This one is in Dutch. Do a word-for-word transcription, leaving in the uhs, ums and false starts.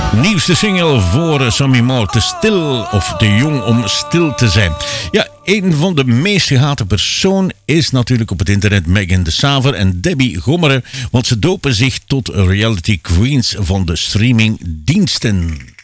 Nieuwste single voor Sammy Moore, Te stil of te jong om stil te zijn. Ja, een van de meest gehate personen is natuurlijk op het internet Megan de Saver en Debbie Gommeren, want ze dopen zich tot reality queens van de streamingdiensten.